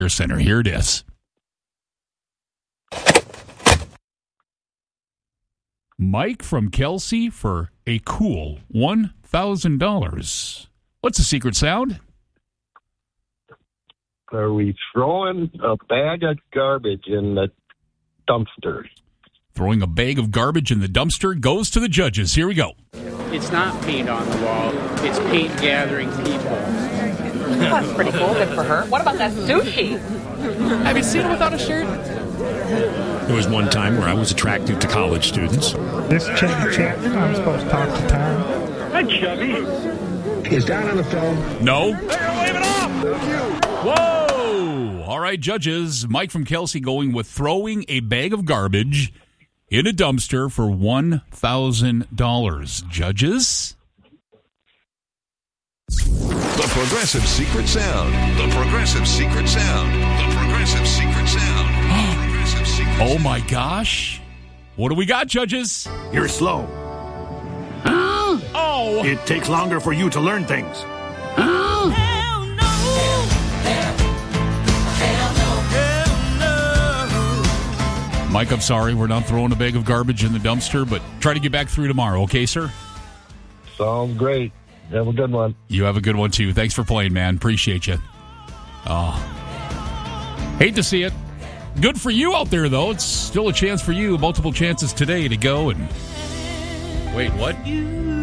Center. Here it is. Mike from Kelsey for a cool $1,000. What's the secret sound? Are we throwing a bag of garbage in the dumpster? Throwing a bag of garbage in the dumpster goes to the judges. Here we go. It's not paint on the wall. It's paint gathering people. That's pretty cool. Good for her. What about that sushi? Have you seen her without a shirt? There was one time where I was attractive to college students. This Chevy Chapman, I'm supposed to talk to Tom. Hi, Chevy. Is Don on the phone? No. They're waving off. Thank you. Whoa! All right, judges. Mike from Kelsey going with throwing a bag of garbage in a dumpster for $1,000. Judges? The Progressive Secret Sound. The Progressive Secret Sound. The Progressive Secret Sound. The Progressive Secret Oh, my gosh. What do we got, judges? You're slow. Oh! It takes longer for you to learn things. Mike, I'm sorry. We're not throwing a bag of garbage in the dumpster, but try to get back through tomorrow, okay, sir? Sounds great. Have a good one. You have a good one, too. Thanks for playing, man. Appreciate you. Oh. Hate to see it. Good for you out there, though. It's still a chance for you. Multiple chances today to go and... Wait, what?